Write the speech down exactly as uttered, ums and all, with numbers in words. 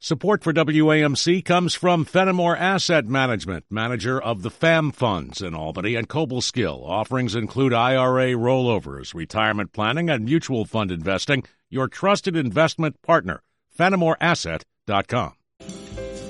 Support for W A M C comes from Fenimore Asset Management, manager of the F A M funds in Albany and Cobleskill. Offerings include I R A rollovers, retirement planning, and mutual fund investing. Your trusted investment partner, Fenimore Asset dot com.